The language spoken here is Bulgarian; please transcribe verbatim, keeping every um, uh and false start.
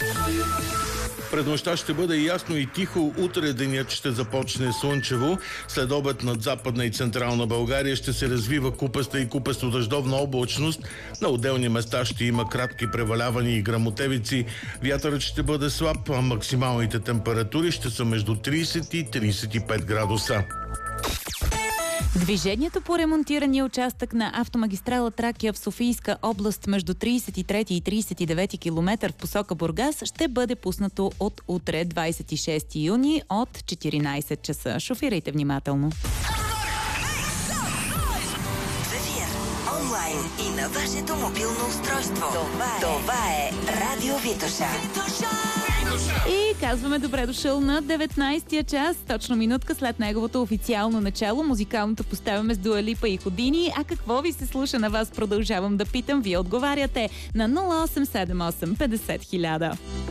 През нощта ще бъде ясно и тихо. Утре денят ще започне слънчево. След обед над Западна и Централна България ще се развива купеста и купесто-дъждовна облачност. На отделни места ще има кратки превалявания и гръмотевици. Вятърът ще бъде слаб, а максималните температури ще са между трийсет и трийсет и пет градуса. Движението по ремонтирания участък на автомагистрала Тракия в Софийска област между трийсет и трети и трийсет и девети километър в посока Бургас ще бъде пуснато от утре, двайсет и шести юни от четиринайсет часа. Шофирайте внимателно. В ефир, онлайн и на вашето мобилно устройство. Това е, Това е Радио Витоша. И казваме добре дошъл на деветнайсетия час, точно минутка след неговото официално начало. Музикалното поставяме с Дуа Липа и Ходини. А какво ви се слуша на вас, продължавам да питам. Вие отговаряте на нула осем седем осем петдесет хиляда.